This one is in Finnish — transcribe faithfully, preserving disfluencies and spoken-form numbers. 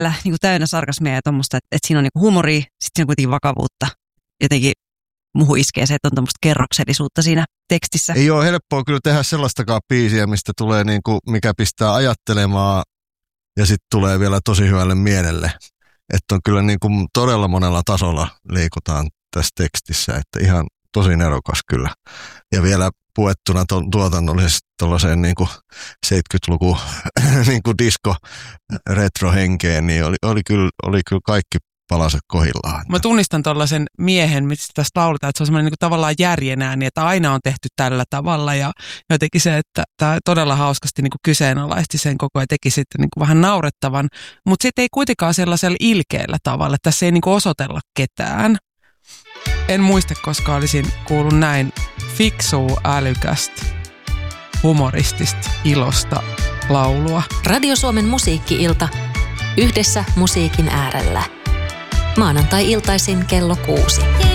niin kuin täynnä sarkasmia ja tommoista, että, että siinä on niin kuin huumoria, sitten siinä on kuitenkin vakavuutta. Jotenkin muuhun iskee se, että on tommoista kerroksellisuutta siinä tekstissä. Ei ole helppoa kyllä tehdä sellaistakaan biisiä, mistä tulee niin kuin, mikä pistää ajattelemaan ja sitten tulee vielä tosi hyvälle mielelle. Että on kyllä niin kuin todella monella tasolla liikutaan tässä tekstissä, että ihan tosi nerokas kyllä. Ja vielä puettuna to, tuotannollisesti tuollaiseen niin kuin seitsemänkymmentäluku niin kuin disco retro-henkeen, niin oli, oli, kyllä, oli kyllä kaikki palaset kohillaan. Mä tunnistan tuollaisen miehen, mistä tästä lauletaan, että se on semmoinen niin kuin tavallaan järjenääni, että aina on tehty tällä tavalla ja jotenkin se, että tämä todella hauskasti niin kuin kyseenalaisti sen koko ajan, teki sitten niin kuin vähän naurettavan, mutta sitten ei kuitenkaan sellaisella ilkeällä tavalla, että tässä ei niin kuin osoitella ketään. En muista, koska olisin kuullut näin fiksua, älykästä, humoristista, ilosta laulua. Radio Suomen musiikki-ilta yhdessä musiikin äärellä. Maanantai-iltaisin kello kuusi.